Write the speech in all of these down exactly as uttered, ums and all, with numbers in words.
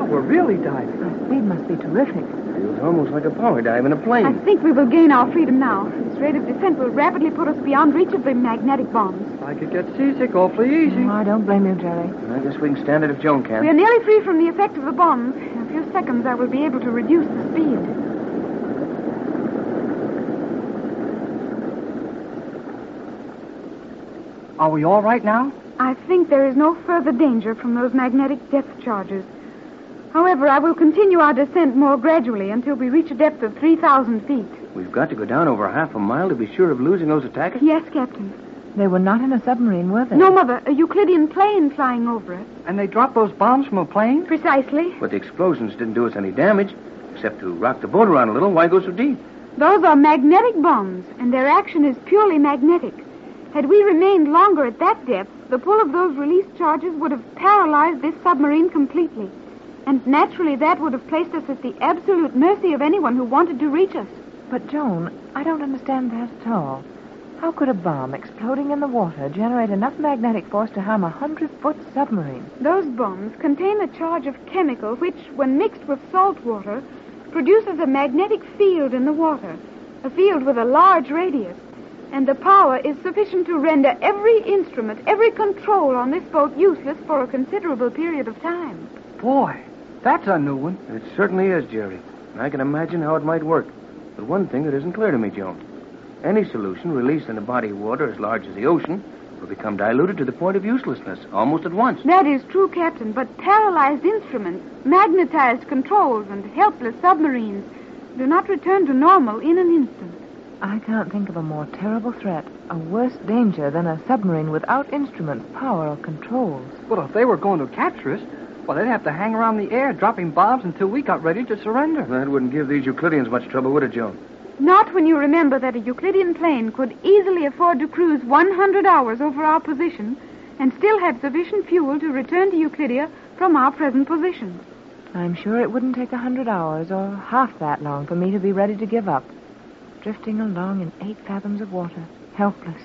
we're really diving. Our speed must be terrific. Feels almost like a power dive in a plane. I think we will gain our freedom now. This rate of descent will rapidly put us beyond reach of the magnetic bombs. I could get seasick awfully easy. Oh, I don't blame you, Jerry. I guess we can stand it if Joan can. We are nearly free from the effect of the bombs. In a few seconds, I will be able to reduce the speed. Are we all right now? I think there is no further danger from those magnetic depth charges. However, I will continue our descent more gradually until we reach a depth of three thousand feet. We've got to go down over half a mile to be sure of losing those attackers? Yes, Captain. They were not in a submarine, were they? No, Mother. A Euclidean plane flying over us. And they dropped those bombs from a plane? Precisely. But the explosions didn't do us any damage, except to rock the boat around a little. Why go so deep? Those are magnetic bombs, and their action is purely magnetic. Had we remained longer at that depth, the pull of those released charges would have paralyzed this submarine completely. And naturally, that would have placed us at the absolute mercy of anyone who wanted to reach us. But, Joan, I don't understand that at all. How could a bomb exploding in the water generate enough magnetic force to harm a hundred-foot submarine? Those bombs contain a charge of chemical which, when mixed with salt water, produces a magnetic field in the water, a field with a large radius. And the power is sufficient to render every instrument, every control on this boat useless for a considerable period of time. Boy, that's a new one. It certainly is, Jerry. I can imagine how it might work. But one thing that isn't clear to me, Joan. Any solution released in a body of water as large as the ocean will become diluted to the point of uselessness almost at once. That is true, Captain, but paralyzed instruments, magnetized controls, and helpless submarines do not return to normal in an instant. I can't think of a more terrible threat, a worse danger than a submarine without instruments, power, or controls. But if they were going to capture us, well, they'd have to hang around the air dropping bombs until we got ready to surrender. That wouldn't give these Euclideans much trouble, would it, Joan? Not when you remember that a Euclidean plane could easily afford to cruise one hundred hours over our position and still have sufficient fuel to return to Euclidia from our present position. I'm sure it wouldn't take a hundred hours or half that long for me to be ready to give up. Drifting along in eight fathoms of water, helpless.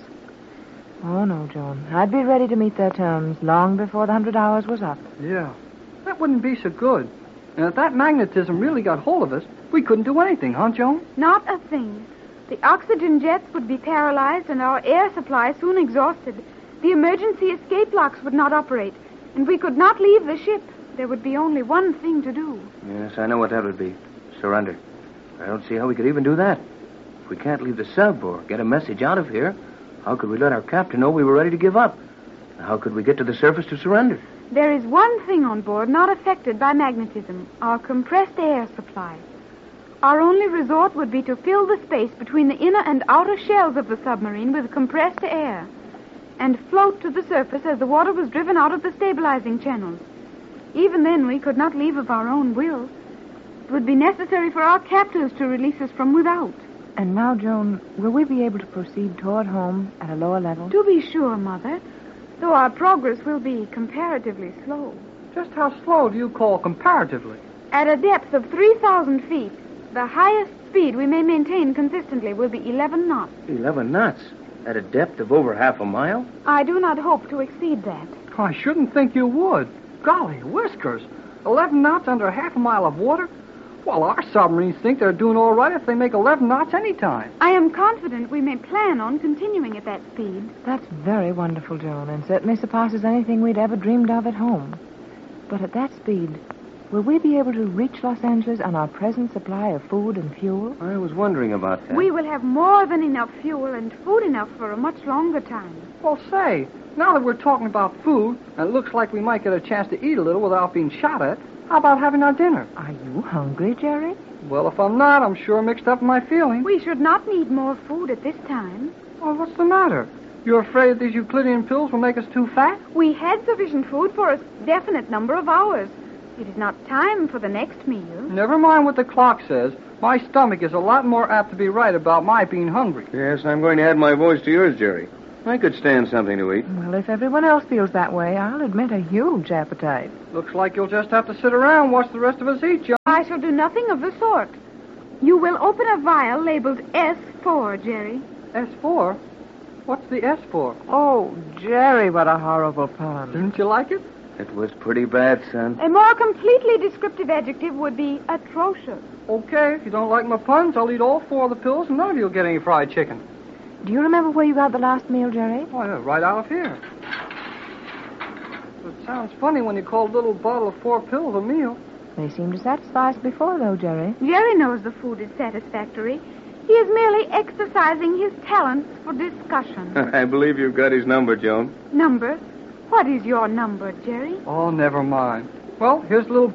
Oh, no, Joan. I'd be ready to meet their terms long before the hundred hours was up. Yeah, that wouldn't be so good. And if that magnetism really got hold of us, we couldn't do anything, huh, Joan? Not a thing. The oxygen jets would be paralyzed and our air supply soon exhausted. The emergency escape locks would not operate, and we could not leave the ship. There would be only one thing to do. Yes, I know what that would be. Surrender. I don't see how we could even do that. If we can't leave the sub or get a message out of here, how could we let our captain know we were ready to give up? How could we get to the surface to surrender? There is one thing on board not affected by magnetism, our compressed air supply. Our only resort would be to fill the space between the inner and outer shells of the submarine with compressed air and float to the surface as the water was driven out of the stabilizing channels. Even then, we could not leave of our own will. It would be necessary for our captors to release us from without. And now, Joan, will we be able to proceed toward home at a lower level? To be sure, Mother, though our progress will be comparatively slow. Just how slow do you call comparatively? At a depth of three thousand feet, the highest speed we may maintain consistently will be eleven knots. Eleven knots? At a depth of over half a mile? I do not hope to exceed that. I shouldn't think you would. Golly, whiskers. Eleven knots under half a mile of water? Well, our submarines think they're doing all right if they make eleven knots any time. I am confident we may plan on continuing at that speed. That's very wonderful, Joan, and certainly surpasses anything we'd ever dreamed of at home. But at that speed, will we be able to reach Los Angeles on our present supply of food and fuel? I was wondering about that. We will have more than enough fuel and food enough for a much longer time. Well, say, now that we're talking about food, and it looks like we might get a chance to eat a little without being shot at, how about having our dinner? Are you hungry, Jerry? Well, if I'm not, I'm sure mixed up in my feelings. We should not need more food at this time. Well, what's the matter? You're afraid these Euclidean pills will make us too fat? We had sufficient food for a definite number of hours. It is not time for the next meal. Never mind what the clock says. My stomach is a lot more apt to be right about my being hungry. Yes, I'm going to add my voice to yours, Jerry. I could stand something to eat. Well, if everyone else feels that way, I'll admit a huge appetite. Looks like you'll just have to sit around and watch the rest of us eat, John. I shall do nothing of the sort. You will open a vial labeled S four, Jerry. S four? What's the S for? Oh, Jerry, what a horrible pun. Didn't you like it? It was pretty bad, son. A more completely descriptive adjective would be atrocious. Okay, if you don't like my puns, I'll eat all four of the pills and none of you will get any fried chicken. Do you remember where you got the last meal, Jerry? Oh, yeah, right out of here. It sounds funny when you call a little bottle of four pills a meal. They seem to satisfy us before, though, Jerry. Jerry knows the food is satisfactory. He is merely exercising his talents for discussion. I believe you've got his number, Joan. Number? What is your number, Jerry? Oh, never mind. Well, here's a little